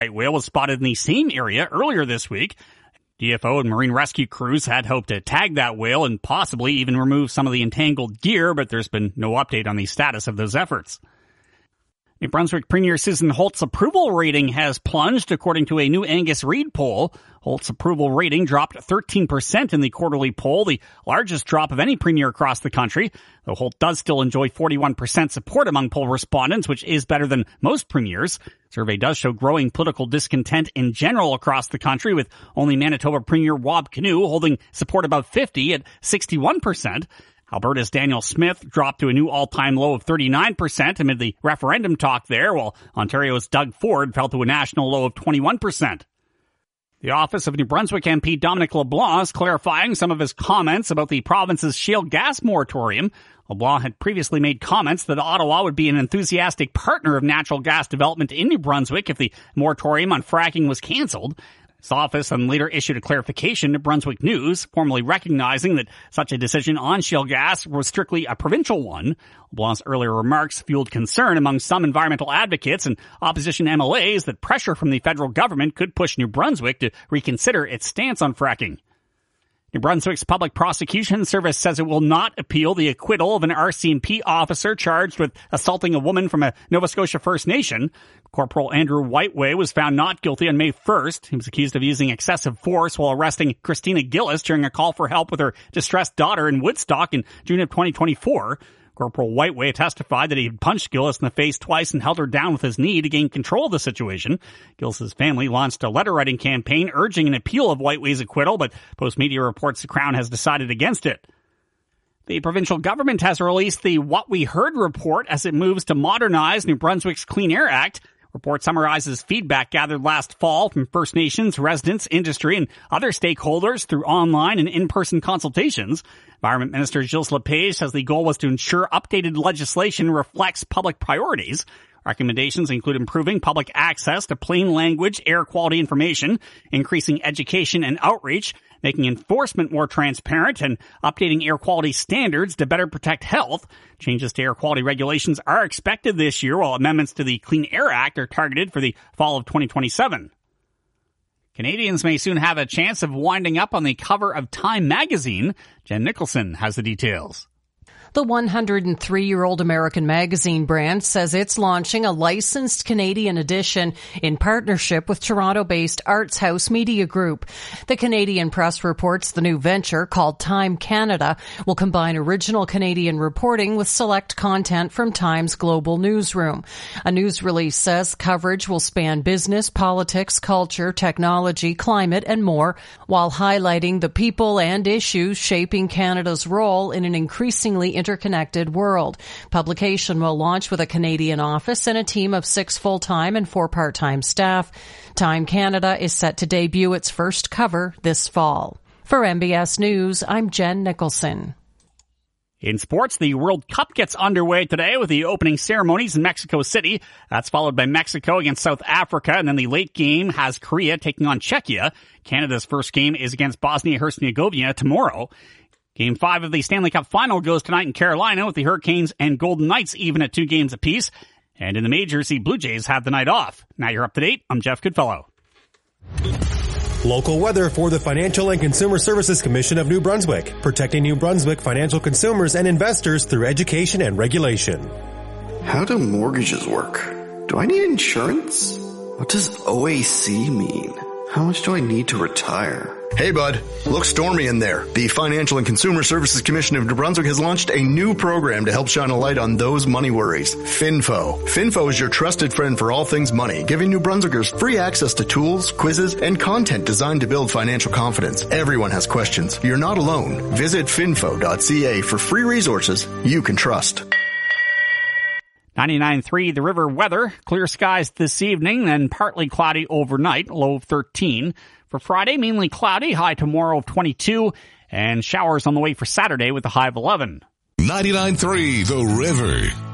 Right whale was spotted in the same area earlier this week. DFO and marine rescue crews had hoped to tag that whale and possibly even remove some of the entangled gear, but there's been no update on the status of those efforts. New Brunswick Premier Susan Holt's approval rating has plunged, according to a new Angus Reid poll. Holt's approval rating dropped 13% in the quarterly poll, the largest drop of any premier across the country, though Holt does still enjoy 41% support among poll respondents, which is better than most premiers. Survey does show growing political discontent in general across the country, with only Manitoba Premier Rob Canoe holding support above 50 at 61%. Alberta's Daniel Smith dropped to a new all-time low of 39% amid the referendum talk there, while Ontario's Doug Ford fell to a national low of 21%. The office of New Brunswick MP Dominic LeBlanc is clarifying some of his comments about the province's shale gas moratorium. LeBlanc had previously made comments that Ottawa would be an enthusiastic partner of natural gas development in New Brunswick if the moratorium on fracking was cancelled. His office then later issued a clarification to Brunswick News, formally recognizing that such a decision on shale gas was strictly a provincial one. LeBlanc's earlier remarks fueled concern among some environmental advocates and opposition MLAs that pressure from the federal government could push New Brunswick to reconsider its stance on fracking. New Brunswick's Public Prosecution Service says it will not appeal the acquittal of an RCMP officer charged with assaulting a woman from a Nova Scotia First Nation. Corporal Andrew Whiteway was found not guilty on May 1st. He was accused of using excessive force while arresting Christina Gillis during a call for help with her distressed daughter in Woodstock in June of 2024. Corporal Whiteway testified that he had punched Gillis in the face twice and held her down with his knee to gain control of the situation. Gillis's family launched a letter-writing campaign urging an appeal of Whiteway's acquittal, but Post-Media reports the Crown has decided against it. The provincial government has released the What We Heard report as it moves to modernize New Brunswick's Clean Air Act. Report summarizes feedback gathered last fall from First Nations, residents, industry, and other stakeholders through online and in-person consultations. Environment Minister Gilles Lepage says the goal was to ensure updated legislation reflects public priorities. Recommendations include improving public access to plain language air quality information, increasing education and outreach, making enforcement more transparent, and updating air quality standards to better protect health. Changes to air quality regulations are expected this year, while amendments to the Clean Air Act are targeted for the fall of 2027. Canadians may soon have a chance of winding up on the cover of Time magazine. Jen Nicholson has the details. The 103-year-old American magazine brand says it's launching a licensed Canadian edition in partnership with Toronto-based Arts House Media Group. The Canadian Press reports the new venture, called Time Canada, will combine original Canadian reporting with select content from Time's global newsroom. A news release says coverage will span business, politics, culture, technology, climate, and more, while highlighting the people and issues shaping Canada's role in an increasingly interconnected world. Publication will launch with a Canadian office and a team of 6 full-time and 4 part-time staff. Time Canada is set to debut its first cover this fall. For MBS News, I'm Jen Nicholson. In sports, the World Cup gets underway today with the opening ceremonies in Mexico City. That's followed by Mexico against South Africa, and then the late game has Korea taking on Czechia. Canada's first game is against Bosnia-Herzegovina tomorrow. Game 5 of the Stanley Cup Final goes tonight in Carolina with the Hurricanes and Golden Knights even at 2 games apiece. And in the majors, the Blue Jays have the night off. Now you're up to date. I'm Jeff Goodfellow. Local weather for the Financial and Consumer Services Commission of New Brunswick, protecting New Brunswick financial consumers and investors through education and regulation. How do mortgages work? Do I need insurance? What does OAC mean? How much do I need to retire? Hey bud, looks stormy in there. The Financial and Consumer Services Commission of New Brunswick has launched a new program to help shine a light on those money worries. Finfo. Finfo is your trusted friend for all things money, giving New Brunswickers free access to tools, quizzes, and content designed to build financial confidence. Everyone has questions. You're not alone. Visit finfo.ca for free resources you can trust. 99.3 The River weather. Clear skies this evening, then partly cloudy overnight, low of 13. For Friday, mainly cloudy, high tomorrow of 22, and showers on the way for Saturday with a high of 11. 99.3 The River.